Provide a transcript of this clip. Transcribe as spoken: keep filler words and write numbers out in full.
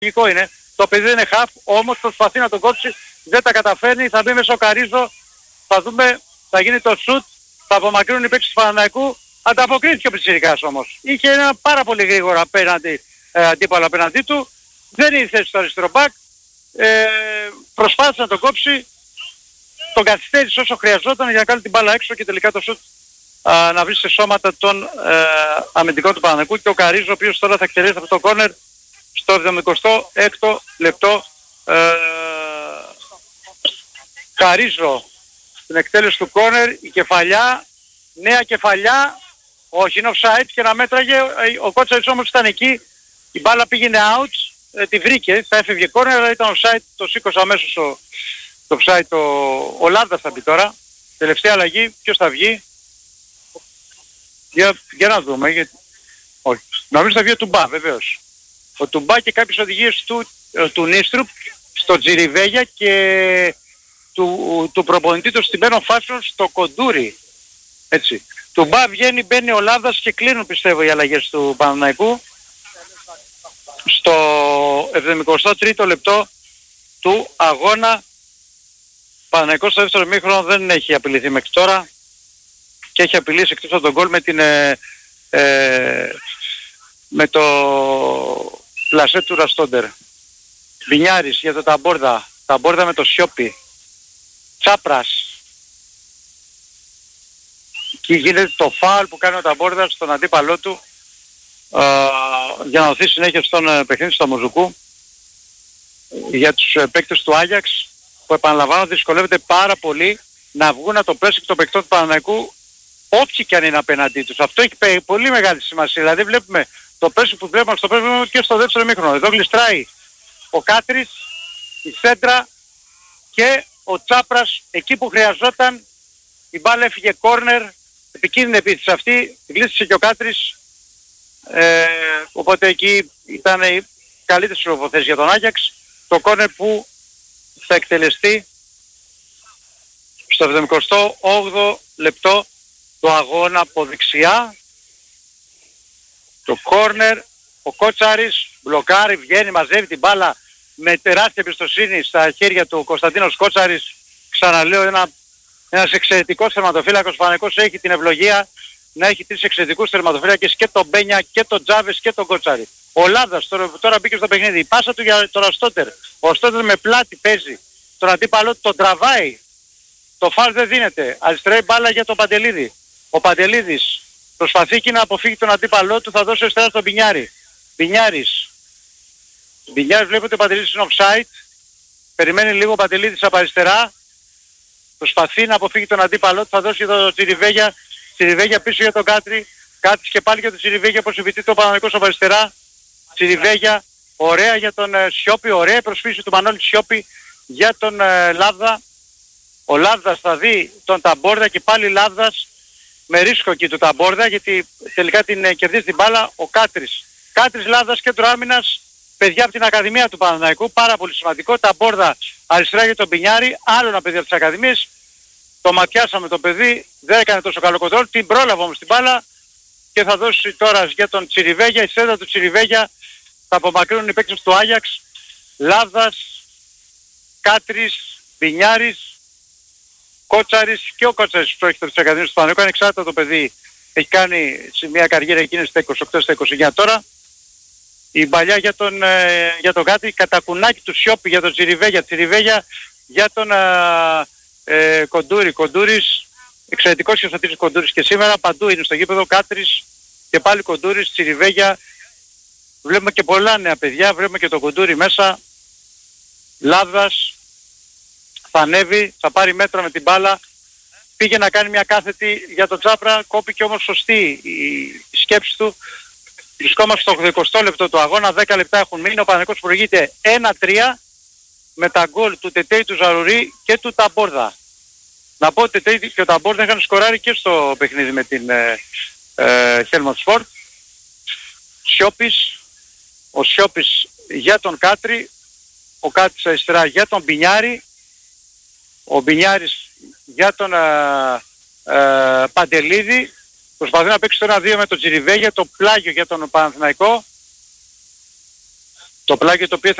λογικό είναι. Το παιδί δεν είναι half, όμως προσπαθεί να τον κόψει, δεν τα καταφέρνει, θα μπει μέσα ο Καρίζο, θα δούμε, θα γίνει το shoot, θα απομακρύνουν οι παίκτες του Παναθηναϊκού, ανταποκρίθηκε ο Πιτσιρικάς όμως. Είχε ένα πάρα πολύ γρήγορα απέναντι, ε, αντίπαλο απέναντί του, δεν είναι η θέση στο αριστερό μπακ, ε, προσπάθησε να τον κόψει, τον καθυστέρησε όσο χρειαζόταν για να κάνει την μπάλα έξω και τελικά το shoot α, να βρει σε σώματα των ε, αμυντικών του Παναθηναϊκού και ο Καρίζο, ο οποίος τώρα θα εκτελέσει αυτό το κόρνερ στο εβδομηκοστό έκτο λεπτό. ε, Καρίζο στην εκτέλεση του κόρνερ, η κεφαλιά, νέα κεφαλιά, όχι είναι offside και να μέτραγε, ο Κότσαρης όμως ήταν εκεί, η μπάλα πήγαινε out, ε, τη βρήκε, θα έφευγε κόρνερ, αλλά ήταν offside, το σήκωσε αμέσως ο, το offside, το, ο Λάρδας θα μπει τώρα, τελευταία αλλαγή, ποιος θα βγει, για, για να δούμε, γιατί, όχι, νομίζω θα βγει ο Τουμπά βεβαίως. Ο Τουμπά και κάποιες οδηγίες του, του Νίστρουπ στο Τζιριβέγια και του, του προπονητή του στημένων φάσεων στο Κοντούρι. Έτσι. Τουμπά βγαίνει, μπαίνει ο Λάβδας και κλείνουν πιστεύω οι αλλαγές του Παναθηναϊκού στο εβδομηκοστό τρίτο λεπτό του αγώνα. Παναθηναϊκός στο δεύτερο μήχρονο δεν έχει απειληθεί μέχρι τώρα και έχει απειλήσει εκτός από τον γκολ με την ε, ε, με το πλασέ του Ραστόντερ. Βινιάρης για το Ταμπόρδα. Ταμπόρδα με το Σιόπι. Τσάπρας. Και γίνεται το φάουλ που κάνει ο Ταμπόρδα στον αντίπαλό του α, για να δοθεί συνέχεια στον uh, παιχνίδι στο Μουζουκού για τους uh, παίκτες του Άγιαξ που επαναλαμβάνω δυσκολεύεται πάρα πολύ να βγουν από το πρέσικ των παικτών του Παναθηναϊκού όποιοι και αν είναι απέναντί τους. Αυτό έχει πολύ μεγάλη σημασία. Δηλαδή βλέπουμε το πρέσικ που βλέπουμε στο πρέσικ και στο δεύτερο μήχρονο. Εδώ γλιστράει ο Κάτρης, η Σέντρα και ο Τσάπρας εκεί που χρειαζόταν. Η μπάλα έφυγε κόρνερ, επικίνδυνη επίθεση αυτή, γλίστησε και ο Κάτρης. Ε, οπότε εκεί ήταν η καλύτερη συλλογοθέση για τον Άγιαξ. Το κόρνερ που θα εκτελεστεί στο εβδομηκοστό όγδοο λεπτό του αγώνα από δεξιά. Το κόρνερ, ο Κότσαρης μπλοκάρει, βγαίνει, μαζεύει την μπάλα με τεράστια εμπιστοσύνη στα χέρια του Κωνσταντίνος Κότσαρης. Ξαναλέω, ένα, ένας εξαιρετικός τερματοφύλακος. Ο Παναθηναϊκός έχει την ευλογία να έχει τρεις εξαιρετικούς τερματοφύλακες, και τον Μπένια και τον Τζάβες και τον Κότσαρη. Ο Λάδας τώρα, τώρα μπήκε στο παιχνίδι. Η πάσα του για τον Αστότερ. Ο Αστότερ με πλάτη παίζει. Τον αντίπαλό του τον τραβάει. Το φάουλ δεν δίνεται. Αριστερά μπάλα για τον Παντελίδη. Ο Παντελίδης προσπαθεί και να αποφύγει τον αντίπαλό του, θα δώσει αριστερά στον Μπινιάρη. Μπινιάρης. Μπινιάρης βλέπει ότι ο Παντελίδης είναι offside. Περιμένει λίγο ο Παντελίδης από αριστερά. Προσπαθεί να αποφύγει τον αντίπαλό του, θα δώσει τον Τσιριβέγια. Τσιριβέγια πίσω για τον Κάτρη. Κάτρης και πάλι για τον Τσιριβέγια που συμφιτεί το Παναθηναϊκός από αριστερά. Τσιριβέγια. Ωραία για τον uh, Σιόπι. Ωραία προσφύση του Μανώλη Σιόπι για τον uh, Λάβδα. Ο Λάβδας θα δει τον Ταμπόρδα και πάλι Λάβδας με ρίσκο εκεί του Ταμπόρδα, γιατί τελικά την uh, κερδίζει την μπάλα ο Κάτρης. Κάτρης, Λάβδας, κέντρο άμυνας, παιδιά από την Ακαδημία του Παναθηναϊκού, πάρα πολύ σημαντικό. Ταμπόρδα αριστερά για τον Μπινιάρη, άλλο ένα παιδί από τις Ακαδημίες. Το ματιάσαμε το παιδί, δεν έκανε τόσο καλό κοντρόλ, την πρόλαβε όμως την μπάλα και θα δώσει τώρα για τον Τσιριβέγια. Η σέντα του Τσιριβέγια, θα απομακρύνουν οι παίκτες του Άγιαξ. Λάβδας, Κάτρης, Μπινιάρης, Κότσαρης και ο Κότσαρης που έχετε της Ακαδημίας του Παναθηναϊκού. Ανεξάρτητα το παιδί έχει κάνει σε μια καριέρα εκείνη στα είκοσι οκτώ στα είκοσι εννιά τώρα. Η παλιά για τον, ε, για τον Κάτρη, κατακουνάκι του Σιόπι για τον Τσιριβέγια. Τσιριβέγια για τον ε, ε, Κοντούρη. Κοντούρης, εξαιρετικός και στατής Κοντούρης και σήμερα, παντού είναι στο γήπεδο. Κάτρης και πάλι Κοντούρης, Τσιριβέγια. Βλέπουμε και πολλά νέα παιδιά, βλέπουμε και τον Κοντούρη μέσα. Λάβδας θα ανέβει, θα πάρει μέτρα με την μπάλα. Πήγε να κάνει μια κάθετη για τον Τσάπρα, κόπηκε όμως σωστή η σκέψη του. Βρισκόμαστε στο ογδοηκοστό λεπτό του αγώνα, δέκα λεπτά έχουν μείνει. Ο Παναθηναϊκός προηγείται ένα τρία με τα γκολ του Τετέι, του Ζαρουρί και του Ταμπόρδα. Να πω ότι ο Τετέι και ο Ταμπόρδα είχαν σκοράρει και στο παιχνίδι με την ε, ε, Helmut Sport. Σιόπης, ο Σιόπης για τον Κάτρη, ο Κάτρης αριστερά για τον Μπινιάρη, ο Μπινιάρης για τον ε, ε, Παντελίδη. Προσπαθεί να παίξει το ένα δύο με τον Τσιριβέγια, το πλάγιο για τον Παναθηναϊκό. το πλάγιο το οποίο